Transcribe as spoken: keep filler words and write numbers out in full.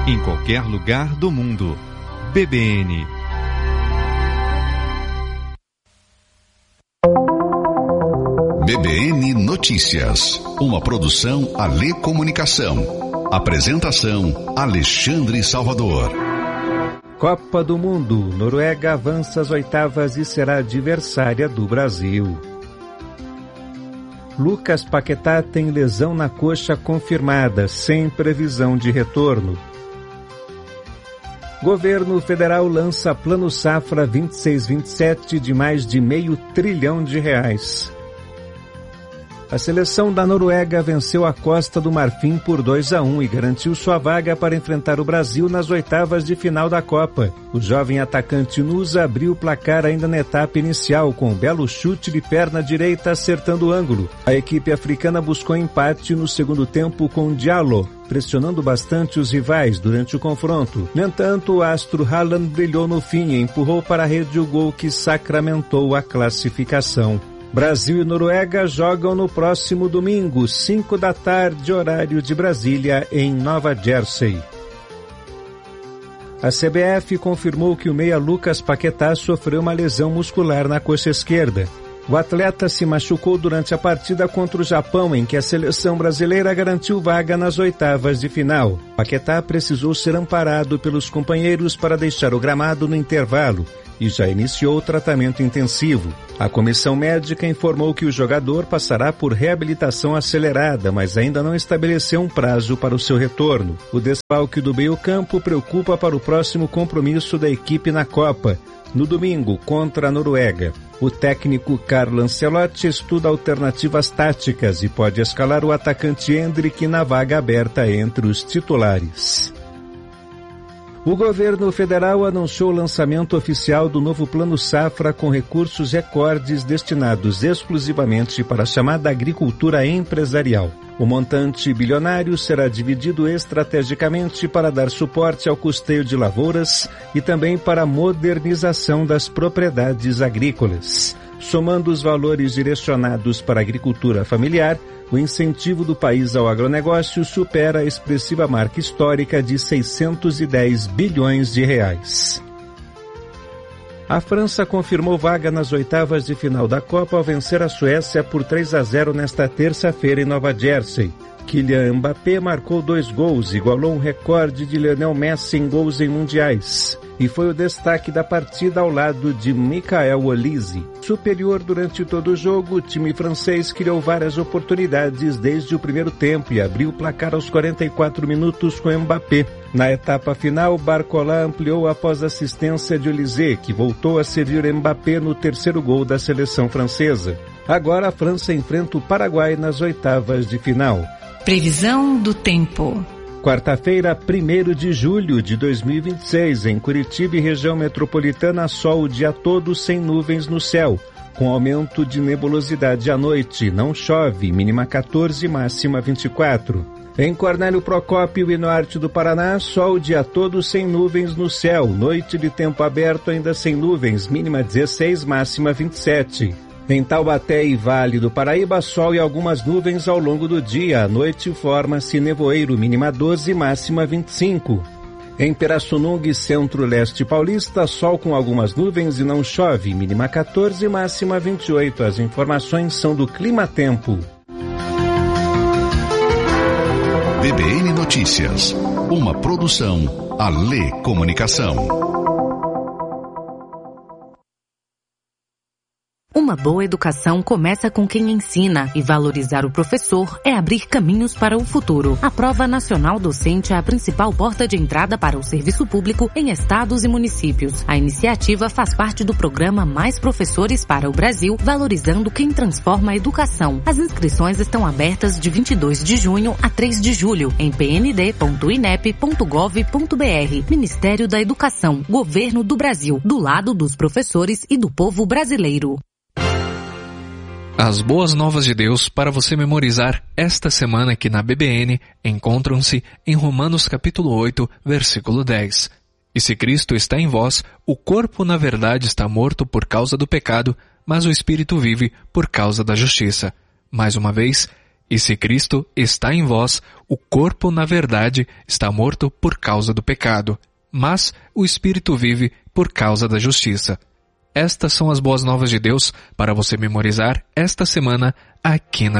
em qualquer lugar do mundo. B B N. B B N Notícias, uma produção Alê Comunicação. Apresentação Alexandre Salvador. Copa do Mundo. Noruega avança às oitavas e será adversária do Brasil. Lucas Paquetá tem lesão na coxa confirmada, sem previsão de retorno. Governo federal lança Plano Safra vinte e seis vinte e sete de mais de meio trilhão de reais. A seleção da Noruega venceu a Costa do Marfim por dois a um e garantiu sua vaga para enfrentar o Brasil nas oitavas de final da Copa. O jovem atacante Nusa abriu o placar ainda na etapa inicial, com um belo chute de perna direita acertando o ângulo. A equipe africana buscou empate no segundo tempo com Diallo, pressionando bastante os rivais durante o confronto. No entanto, o astro Haaland brilhou no fim e empurrou para a rede o gol que sacramentou a classificação. Brasil e Noruega jogam no próximo domingo, cinco da tarde, horário de Brasília, em Nova Jersey. A C B F confirmou que o meia Lucas Paquetá sofreu uma lesão muscular na coxa esquerda. O atleta se machucou durante a partida contra o Japão, em que a seleção brasileira garantiu vaga nas oitavas de final. Paquetá precisou ser amparado pelos companheiros para deixar o gramado no intervalo e já iniciou o tratamento intensivo. A comissão médica informou que o jogador passará por reabilitação acelerada, mas ainda não estabeleceu um prazo para o seu retorno. O desfalque do meio-campo preocupa para o próximo compromisso da equipe na Copa, no domingo, contra a Noruega. O técnico Carlo Ancelotti estuda alternativas táticas e pode escalar o atacante Endrick na vaga aberta entre os titulares. O governo federal anunciou o lançamento oficial do novo Plano Safra com recursos recordes destinados exclusivamente para a chamada agricultura empresarial. O montante bilionário será dividido estrategicamente para dar suporte ao custeio de lavouras e também para a modernização das propriedades agrícolas. Somando os valores direcionados para a agricultura familiar, o incentivo do país ao agronegócio supera a expressiva marca histórica de seiscentos e dez bilhões de reais. A França confirmou vaga nas oitavas de final da Copa ao vencer a Suécia por três a zero nesta terça-feira em Nova Jersey. Kylian Mbappé marcou dois gols, igualou um recorde de Lionel Messi em gols em mundiais, e foi o destaque da partida ao lado de Michael Olise. Superior durante todo o jogo, o time francês criou várias oportunidades desde o primeiro tempo e abriu o placar aos quarenta e quatro minutos com Mbappé. Na etapa final, Barcola ampliou após assistência de Olise, que voltou a servir Mbappé no terceiro gol da seleção francesa. Agora a França enfrenta o Paraguai nas oitavas de final. Previsão do tempo. Quarta-feira, primeiro de julho de dois mil e vinte e seis, em Curitiba e região metropolitana, sol o dia todo sem nuvens no céu, com aumento de nebulosidade à noite. Não chove, mínima quatorze, máxima vinte e quatro. Em Cornélio Procópio e norte do Paraná, sol o dia todo sem nuvens no céu, noite de tempo aberto ainda sem nuvens, mínima dezesseis, máxima vinte e sete. Em Taubaté e Vale do Paraíba, sol e algumas nuvens ao longo do dia. À noite forma-se nevoeiro, mínima doze, máxima vinte e cinco. Em Pirassununga e Centro-Leste Paulista, sol com algumas nuvens e não chove, mínima quatorze, máxima vinte e oito. As informações são do Clima Tempo. B B N Notícias, uma produção Alê Comunicação. Uma boa educação começa com quem ensina, e valorizar o professor é abrir caminhos para o futuro. A Prova Nacional Docente é a principal porta de entrada para o serviço público em estados e municípios. A iniciativa faz parte do programa Mais Professores para o Brasil, valorizando quem transforma a educação. As inscrições estão abertas de vinte e dois de junho a três de julho em p n d ponto i n e p ponto gov ponto b r. Ministério da Educação, Governo do Brasil, do lado dos professores e do povo brasileiro. As boas novas de Deus para você memorizar esta semana aqui na B B N encontram-se em Romanos capítulo oito, versículo dez. E se Cristo está em vós, o corpo na verdade está morto por causa do pecado, mas o espírito vive por causa da justiça. Mais uma vez, E se Cristo está em vós, o corpo, na verdade, está morto por causa do pecado, mas o espírito vive por causa da justiça. Estas são as boas novas de Deus para você memorizar esta semana aqui na